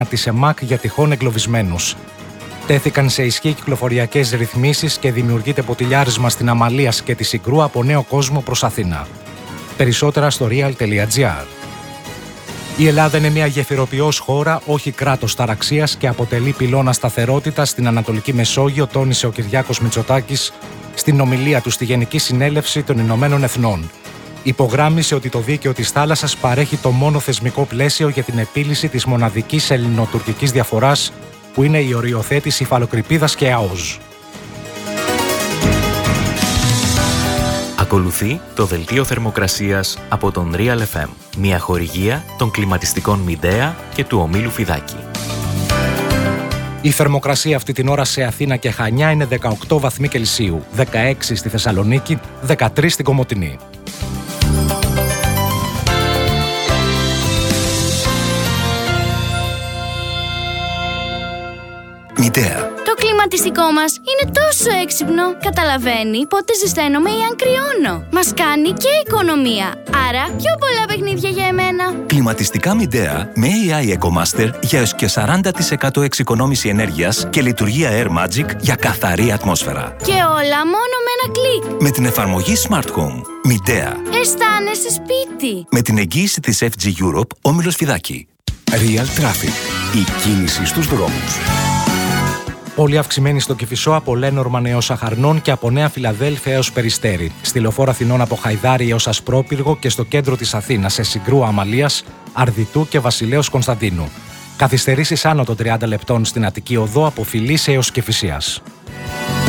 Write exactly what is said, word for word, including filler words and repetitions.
της ΕΜΑΚ για τυχόν εγκλωβισμένους. Τέθηκαν σε ισχύ κυκλοφοριακές ρυθμίσεις και δημιουργείται ποτηλιάρισμα στην Αμαλίας και τη Συγκρού από Νέο Κόσμο προς Αθήνα. Περισσότερα στο real τελεία gr. Η Ελλάδα είναι μια γεφυροποιός χώρα, όχι κράτος ταραξίας και αποτελεί πυλώνα σταθερότητας στην Ανατολική Μεσόγειο, τόνισε ο Κυριάκος Μητσοτάκης στην ομιλία του στη Γενική Συνέλευση των Ηνωμένων Εθνών. Υπογράμμισε ότι το δίκαιο της θάλασσας παρέχει το μόνο θεσμικό πλαίσιο για την επίλυση της μοναδικής ελληνοτουρκικής διαφοράς, που είναι η οριοθέτηση υφαλοκρηπίδας και ΑΟΖ. Ακολουθεί το δελτίο θερμοκρασίας από τον Real εφ εμ, μια χορηγία των κλιματιστικών Μιντέα και του ομίλου Φιδάκη. Η θερμοκρασία αυτή την ώρα σε Αθήνα και Χανιά είναι δεκαοκτώ βαθμοί Κελσίου, δεκαέξι στη Θεσσαλονίκη, δεκατρείς στην Κομοτηνή. Μητέα. Το κλιματιστικό μας είναι τόσο έξυπνο. Καταλαβαίνει πότε ζεσταίνομαι ή αν κρυώνω. Μας κάνει και οικονομία. Άρα πιο πολλά παιχνίδια για εμένα. Κλιματιστικά Μητέα με έι άι EcoMaster για έως και σαράντα τοις εκατό εξοικονόμηση ενέργειας και λειτουργία Air Magic για καθαρή ατμόσφαιρα. Και όλα μόνο με ένα κλικ. Με την εφαρμογή Smart Home. Μητέα. Αισθάνεσαι σπίτι. Με την εγγύηση της εφ τζι Europe, όμιλος Φιδάκη. Real Traffic. Η κίνηση στους δρόμους. Πολύ αυξημένη στο Κηφισό από Λένορμαν έως Αχαρνών και από Νέα Φιλαδέλφια έως Περιστέρι. Στη Λεωφόρο Αθηνών από Χαϊδάρι έως Ασπρόπυργο και στο κέντρο της Αθήνας σε Συγκρού Αμαλίας, Αρδιτού και Βασιλέως Κωνσταντίνου. Καθυστερήσεις άνω των τριάντα λεπτών στην Αττική Οδό από Φιλής έως Κηφισίας.